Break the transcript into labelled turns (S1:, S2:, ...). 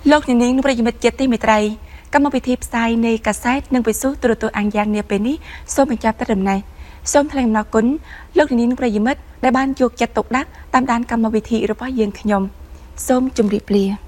S1: លោកនាងប្រិយមិត្តចិត្តទីមេត្រីកម្មវិធីផ្សាយនៃកាសែតនិងវិទ្យុទូរទស្សន៍អាំងយ៉ាងនាពេលនេះសូមបញ្ចប់តែដំណេះសូមថ្លែងអំណរគុណលោកនាងប្រិយមិត្តដែលបានយកចិត្តទុកដាក់តាមដានកម្មវិធីរបស់យើងខ្ញុំសូមជម្រាបលា